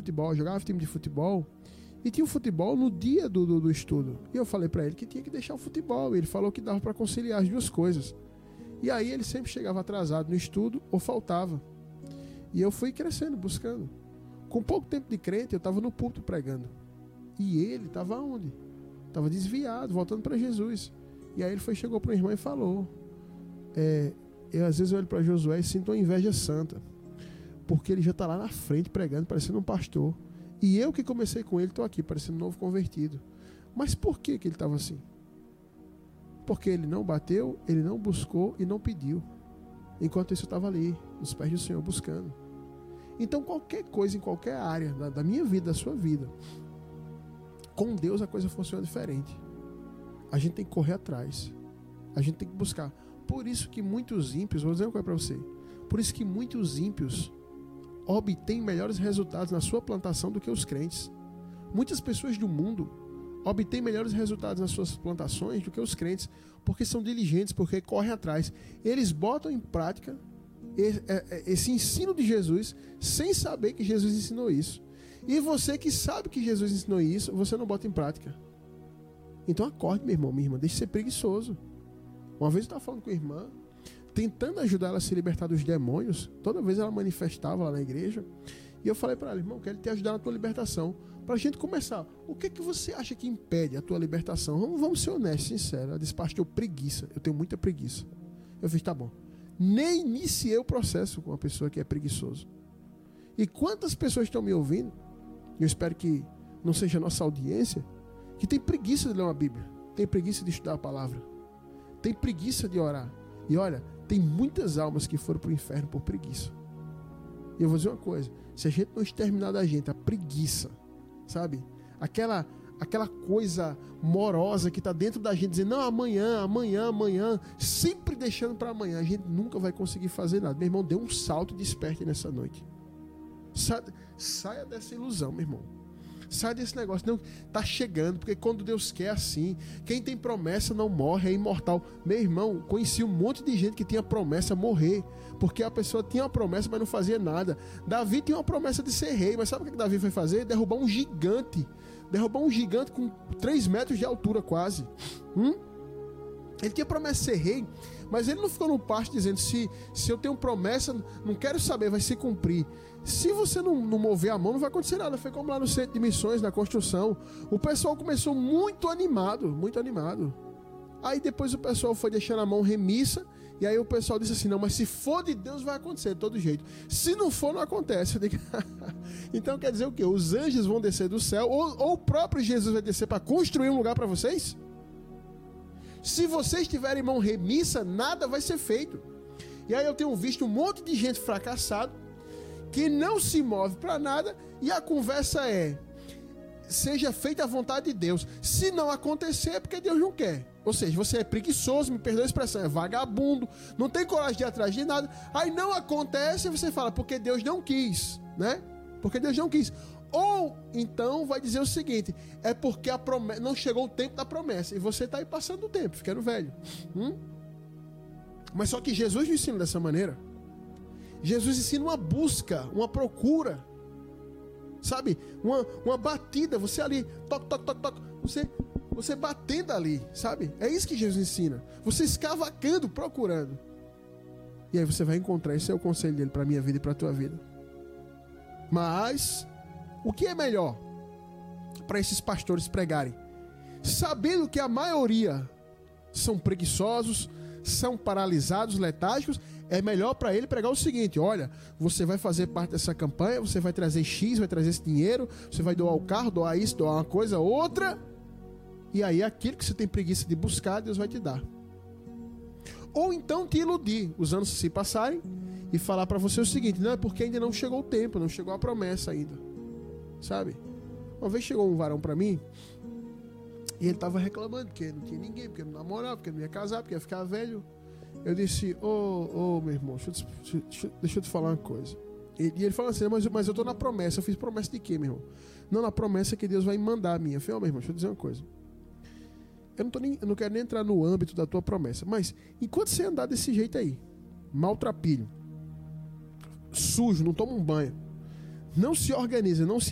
futebol, jogava time de futebol, e tinha o futebol no dia do estudo. E eu falei pra ele que tinha que deixar o futebol. E ele falou que dava pra conciliar as duas coisas. E aí ele sempre chegava atrasado no estudo ou faltava. E eu fui crescendo, buscando. Com pouco tempo de crente, eu estava no púlpito pregando. E ele estava onde? Estava desviado, voltando para Jesus. E aí ele chegou para o irmão e falou: às vezes eu olho para Josué e sinto uma inveja santa, porque ele já está lá na frente pregando, parecendo um pastor. E eu que comecei com ele, estou aqui, parecendo um novo convertido. Mas por que ele estava assim? Porque ele não bateu, ele não buscou e não pediu. Enquanto isso eu estava ali, nos pés do Senhor, buscando. Então qualquer coisa, em qualquer área da minha vida, da sua vida, com Deus a coisa funciona diferente. A gente tem que correr atrás. A gente tem que buscar. Por isso que muitos ímpios, vou dizer uma coisa para você, por isso que muitos ímpios obtêm melhores resultados na sua plantação do que os crentes. Muitas pessoas do mundo obtêm melhores resultados nas suas plantações do que os crentes, porque são diligentes, porque correm atrás. Eles botam em prática esse ensino de Jesus sem saber que Jesus ensinou isso. E você que sabe que Jesus ensinou isso, você não bota em prática. Então acorde, meu irmão, minha irmã, deixe de ser preguiçoso. Uma vez eu estava falando com a irmã, tentando ajudar ela a se libertar dos demônios. Toda vez ela manifestava lá na igreja. E eu falei para ela: irmão, quero te ajudar na tua libertação. Para a gente começar, o que você acha que impede a tua libertação? Vamos ser honestos, sinceros. Ela disse: pastor, preguiça. Eu tenho muita preguiça. Eu fiz: tá bom. Nem iniciei o processo com uma pessoa que é preguiçoso. E quantas pessoas estão me ouvindo, eu espero que não seja a nossa audiência, que tem preguiça de ler uma Bíblia, tem preguiça de estudar a palavra, tem preguiça de orar. E olha, tem muitas almas que foram para o inferno por preguiça. E eu vou dizer uma coisa: se a gente não exterminar da gente a preguiça, sabe? Aquela coisa morosa que está dentro da gente, dizendo: não, amanhã, sempre deixando para amanhã, a gente nunca vai conseguir fazer nada. Meu irmão, dê um salto e desperte nessa noite. Saia dessa ilusão, meu irmão. Saia desse negócio. Não, tá chegando, porque quando Deus quer assim, quem tem promessa não morre, é imortal. Meu irmão, conheci um monte de gente que tinha promessa morrer, porque a pessoa tinha uma promessa, mas não fazia nada. Davi tinha uma promessa de ser rei, mas sabe o que Davi foi fazer? Derrubar um gigante com 3 metros de altura quase. Ele tinha promessa de ser rei, mas ele não ficou no pasto dizendo: se eu tenho promessa, não quero saber, vai se cumprir. Se você não mover a mão, não vai acontecer nada. Foi como lá no centro de missões, na construção. O pessoal começou muito animado. Aí depois o pessoal foi deixando a mão remissa, e aí o pessoal disse assim: não, mas se for de Deus vai acontecer de todo jeito. Se não for, não acontece. Então quer dizer o quê? Os anjos vão descer do céu, ou o próprio Jesus vai descer para construir um lugar para vocês? Se vocês tiverem mão remissa, nada vai ser feito. E aí eu tenho visto um monte de gente fracassado, que não se move para nada, e a conversa é: seja feita a vontade de Deus. Se não acontecer, é porque Deus não quer. Ou seja, você é preguiçoso, me perdoa a expressão, é vagabundo, não tem coragem de ir atrás de nada. Aí não acontece, você fala: porque Deus não quis, né? Porque Deus não quis. Ou então vai dizer o seguinte: é porque a promessa, não chegou o tempo da promessa, e você está aí passando o tempo, ficando velho. Mas só que Jesus não ensina dessa maneira. Jesus ensina uma busca, uma procura, sabe? Uma batida, você ali, toque, você batendo ali, sabe? É isso que Jesus ensina. Você escavacando, procurando. E aí você vai encontrar. Esse é o conselho dele para a minha vida e para a tua vida. Mas o que é melhor para esses pastores pregarem? Sabendo que a maioria são preguiçosos, são paralisados, letárgicos, é melhor para ele pregar o seguinte: olha, você vai fazer parte dessa campanha, você vai trazer X, vai trazer esse dinheiro, você vai doar o carro, doar isso, doar uma coisa, outra, e aí aquilo que você tem preguiça de buscar, Deus vai te dar. Ou então te iludir, os anos se passarem, e falar para você o seguinte: não, é porque ainda não chegou o tempo, não chegou a promessa ainda, sabe? Uma vez chegou um varão para mim, e ele tava reclamando que não tinha ninguém, porque não namorava, porque não ia casar, porque ia ficar velho. Eu disse: ô meu irmão, deixa eu te falar uma coisa. E ele falou assim: mas eu tô na promessa. Eu fiz: promessa de quê, meu irmão? Não, na promessa que Deus vai me mandar a minha. Eu falei: meu irmão, deixa eu dizer uma coisa. Eu não quero nem entrar no âmbito da tua promessa, mas enquanto você andar desse jeito aí, maltrapilho, sujo, não toma um banho, não se organiza, não se